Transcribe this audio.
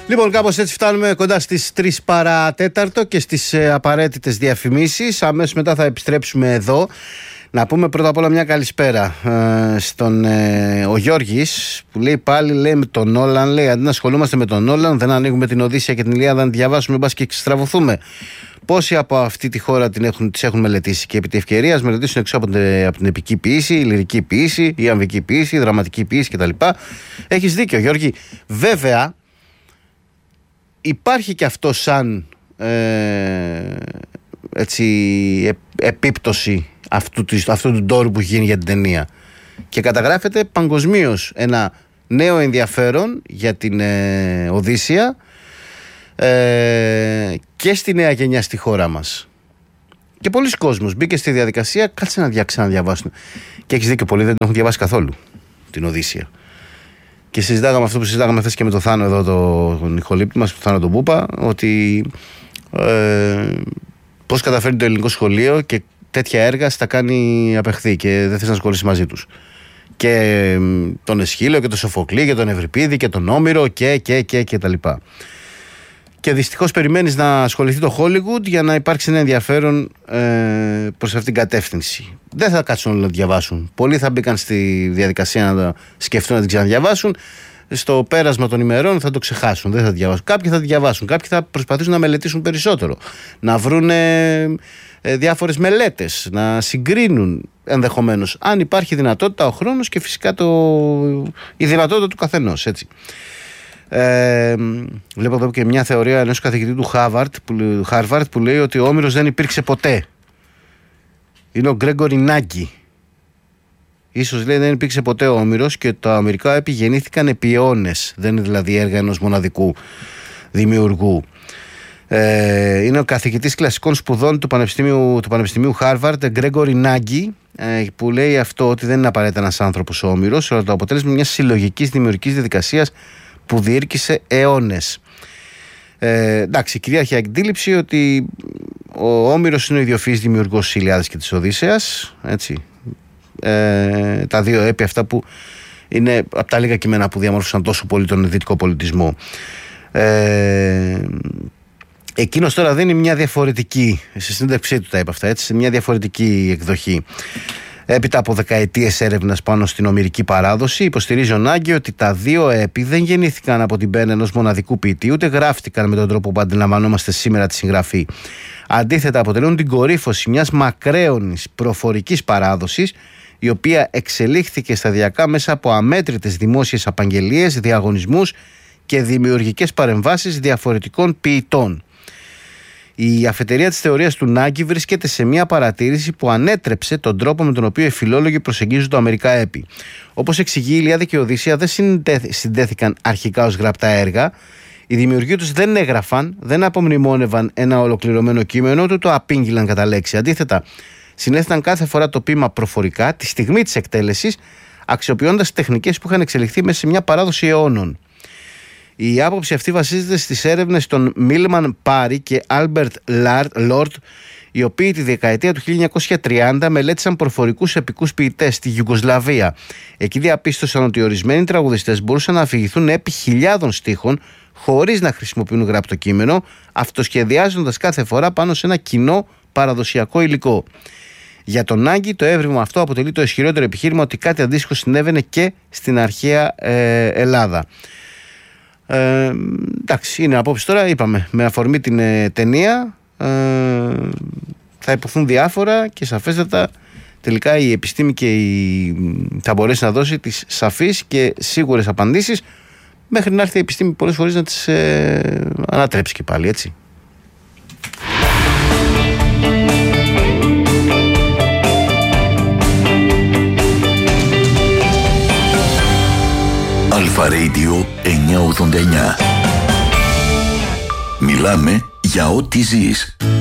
Λοιπόν, κάπως έτσι φτάνουμε κοντά στις 3 παρατέταρτο και στις απαραίτητες διαφημίσεις. Αμέσως μετά θα επιστρέψουμε εδώ. Να πούμε πρώτα απ' όλα μια καλησπέρα στον ο Γιώργης που λέει πάλι με τον Νόλαν. Λέει αντί να ασχολούμαστε με τον Νόλαν, δεν ανοίγουμε την Οδύσσεια και την Ιλιάδα να διαβάσουμε, μπας και στραβωθούμε. Πόσοι από αυτή τη χώρα τις έχουν μελετήσει και επί τη ευκαιρία ας μελετήσουν έξω από την επική ποίηση, η λυρική ποίηση, η αμβική ποίηση, η δραματική ποίηση κτλ. Έχεις δίκιο, Γιώργη. Βέβαια, υπάρχει και αυτό σαν επίπτωση αυτού του ντόρου που γίνει για την ταινία. Και καταγράφεται παγκοσμίως ένα νέο ενδιαφέρον για την Οδύσσεια και στη νέα γενιά στη χώρα μας. Και πολλοί κόσμος μπήκε στη διαδικασία, κάτσε να ξαναδιαβάσουν. Και έχεις δίκιο, πολλοί δεν έχουν διαβάσει καθόλου την Οδύσσεια. Και συζητάγαμε αυτό που συζητάγαμε χθες και με τον Θάνο εδώ, τον ηχολήπτη μας, τον Θάνο τον Πούπα, ότι πώς καταφέρνει το ελληνικό σχολείο και τέτοια έργα στα κάνει απεχθή και δεν θες να ασχολήσεις μαζί τους. Και τον Εσχύλο και τον Σοφοκλή και τον Ευρυπίδη και τον Όμηρο και τα λοιπά. Και δυστυχώς περιμένεις να ασχοληθεί το Hollywood για να υπάρξει ένα ενδιαφέρον προς αυτήν την κατεύθυνση. Δεν θα κάτσουν όλοι να διαβάσουν. Πολλοί θα μπήκαν στη διαδικασία να σκεφτούν να την ξαναδιαβάσουν. Στο πέρασμα των ημερών θα το ξεχάσουν. Δεν θα διαβάσουν. Κάποιοι θα διαβάσουν. Κάποιοι θα προσπαθήσουν να μελετήσουν περισσότερο. Να βρουν διάφορες μελέτες. Να συγκρίνουν ενδεχομένως. Αν υπάρχει δυνατότητα, ο χρόνος και φυσικά η δυνατότητα του καθενός. Έτσι. Βλέπω εδώ και μια θεωρία ενός καθηγητή του Harvard που λέει ότι ο Όμηρος δεν υπήρξε ποτέ. Είναι ο Γκρέγκορι Νάγκη. Ίσως λέει δεν υπήρξε ποτέ ο Όμηρος και τα αμερικά επιγεννήθηκαν επί αιώνες. Δεν είναι δηλαδή έργα ενός μοναδικού δημιουργού. Είναι ο καθηγητής κλασικών σπουδών του Πανεπιστημίου Harvard, Γκρέγκορι Νάγκη, που λέει αυτό, ότι δεν είναι απαραίτητα ένας άνθρωπος ο Όμηρος, αλλά το αποτέλεσμα μιας συλλογικής δημιουργικής διαδικασίας που διήρκησε αιώνες. Εντάξει, κυρίαρχη αντίληψη ότι ο Όμηρος είναι ο ιδιοφυής δημιουργός της Ιλιάδας και της Οδύσσεας. Έτσι. Τα δύο έπι αυτά που είναι από τα λίγα κείμενα που διαμόρφωσαν τόσο πολύ τον δυτικό πολιτισμό. Εκείνος τώρα δίνει μια διαφορετική, στη συνέντευξή του τα είπε αυτά, έτσι, σε μια διαφορετική εκδοχή. Έπειτα από δεκαετίες έρευνας πάνω στην ομηρική παράδοση, υποστηρίζει ο Νάγκη ότι τα δύο έπι δεν γεννήθηκαν από την πένα ενός μοναδικού ποιητή, ούτε γράφτηκαν με τον τρόπο που αντιλαμβανόμαστε σήμερα τη συγγραφή. Αντίθετα, αποτελούν την κορύφωση μιας μακραίωνης προφορικής παράδοσης, η οποία εξελίχθηκε σταδιακά μέσα από αμέτρητες δημόσιες απαγγελίες, διαγωνισμούς και δημιουργικές παρεμβάσεις διαφορετικών ποιητών. Η αφετηρία της θεωρίας του Νάγκη βρίσκεται σε μια παρατήρηση που ανέτρεψε τον τρόπο με τον οποίο οι φιλόλογοι προσεγγίζουν το αμερικά έπι. Όπως εξηγεί, η Ιλιάδα και η Οδύσσεια δεν συντέθηκαν αρχικά ως γραπτά έργα. Οι δημιουργοί τους δεν έγραφαν, δεν απομνημόνευαν ένα ολοκληρωμένο κείμενο, ούτε το απήγγειλαν κατά λέξη. Αντίθετα, συνέστησαν κάθε φορά το ποίημα προφορικά, τη στιγμή της εκτέλεσης, αξιοποιώντας τεχνικές που είχαν εξελιχθεί μέσα σε μια παράδοση αιώνων. Η άποψη αυτή βασίζεται στις έρευνες των Μίλμαν Πάρι και Άλμπερτ Λόρτ, οι οποίοι τη δεκαετία του 1930 μελέτησαν προφορικούς επικούς ποιητές στη Ιουγκοσλαβία. Εκεί διαπίστωσαν ότι ορισμένοι τραγουδιστές μπορούσαν να αφηγηθούν επί χιλιάδων στίχων χωρίς να χρησιμοποιούν γραπτό κείμενο, αυτοσχεδιάζοντας κάθε φορά πάνω σε ένα κοινό παραδοσιακό υλικό. Για τον Νάγκη, το έβριμα αυτό αποτελεί το ισχυρότερο επιχείρημα ότι κάτι αντίστοιχο συνέβαινε και στην αρχαία Ελλάδα. Εντάξει, είναι απόψη τώρα, είπαμε, με αφορμή την ταινία θα υποθούν διάφορα και σαφέστατα τελικά η επιστήμη θα μπορέσει να δώσει τις σαφείς και σίγουρες απαντήσεις, μέχρι να έρθει η επιστήμη πολλές φορές να τις ανατρέψει και πάλι, έτσι. Αλφα Radio 989. Μιλάμε για ό,τι ζεις.